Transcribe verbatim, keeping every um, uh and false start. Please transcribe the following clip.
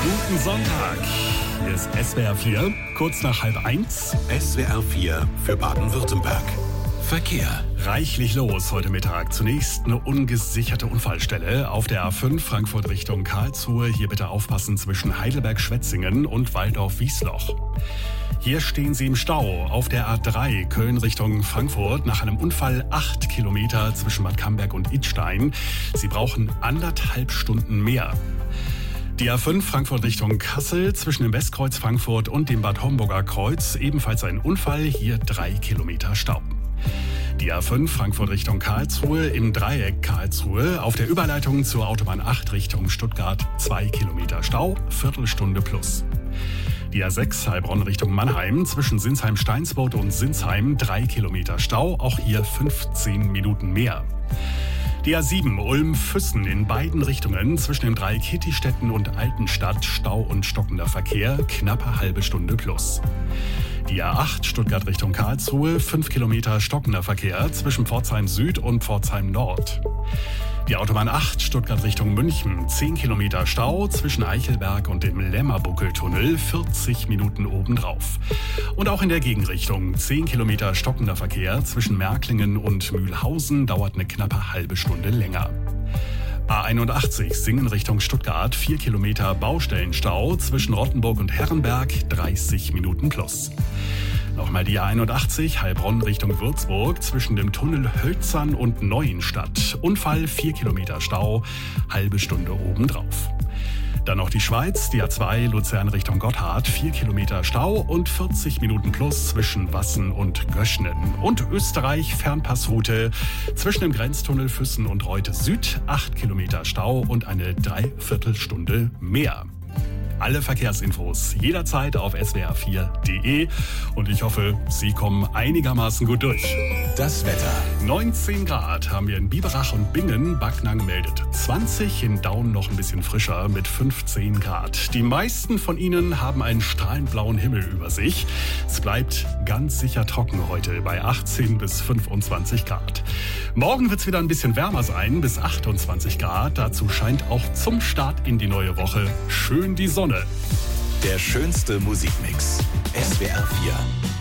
Guten Sonntag. Hier ist S W R vier, kurz nach halb eins. S W R vier für Baden-Württemberg. Verkehr. Reichlich los heute Mittag. Zunächst eine ungesicherte Unfallstelle auf der A fünf Frankfurt Richtung Karlsruhe. Hier bitte aufpassen zwischen Heidelberg-Schwetzingen und Waldorf-Wiesloch. Hier stehen Sie im Stau auf der A drei Köln Richtung Frankfurt nach einem Unfall acht Kilometer zwischen Bad Camberg und Idstein. Sie brauchen anderthalb Stunden mehr. Die A fünf Frankfurt Richtung Kassel zwischen dem Westkreuz Frankfurt und dem Bad Homburger Kreuz ebenfalls ein Unfall, hier drei Kilometer Stau. Die A fünf Frankfurt Richtung Karlsruhe im Dreieck Karlsruhe auf der Überleitung zur Autobahn acht Richtung Stuttgart zwei Kilometer Stau, Viertelstunde plus. Die A sechs Heilbronn Richtung Mannheim zwischen Sinsheim-Steinsburg und Sinsheim drei Kilometer Stau, auch hier fünfzehn Minuten mehr. Die A sieben Ulm-Füssen in beiden Richtungen zwischen dem Dreieck Hittistetten und Altenstadt Stau und stockender Verkehr, knappe halbe Stunde plus. Die A acht Stuttgart Richtung Karlsruhe, fünf Kilometer stockender Verkehr zwischen Pforzheim Süd und Pforzheim Nord. Die Autobahn acht Stuttgart Richtung München, zehn Kilometer Stau zwischen Eichelberg und dem Lämmerbuckeltunnel, vierzig Minuten obendrauf. Und auch in der Gegenrichtung, zehn Kilometer stockender Verkehr zwischen Märklingen und Mühlhausen, dauert eine knappe halbe Stunde länger. A einundachtzig Singen Richtung Stuttgart, vier Kilometer Baustellenstau zwischen Rottenburg und Herrenberg, dreißig Minuten plus. Nochmal die A einundachtzig Heilbronn Richtung Würzburg zwischen dem Tunnel Hölzern und Neuenstadt. Unfall, vier Kilometer Stau, halbe Stunde obendrauf. Dann noch die Schweiz, die A zwei Luzern Richtung Gotthard, vier Kilometer Stau und vierzig Minuten plus zwischen Wassen und Göschnen. Und Österreich Fernpassroute zwischen dem Grenztunnel Füssen und Reute Süd, acht Kilometer Stau und eine Dreiviertelstunde mehr. Alle Verkehrsinfos jederzeit auf s w r vier punkt d e und ich hoffe, Sie kommen einigermaßen gut durch. Das Wetter. neunzehn Grad haben wir in Biberach und Bingen, Backnang meldet zwanzig, in Daun noch ein bisschen frischer mit fünfzehn Grad. Die meisten von Ihnen haben einen strahlend blauen Himmel über sich. Es bleibt ganz sicher trocken heute bei achtzehn bis fünfundzwanzig Grad. Morgen wird es wieder ein bisschen wärmer sein, bis achtundzwanzig Grad. Dazu scheint auch zum Start in die neue Woche schön die Sonne. Der schönste Musikmix. S W R vier.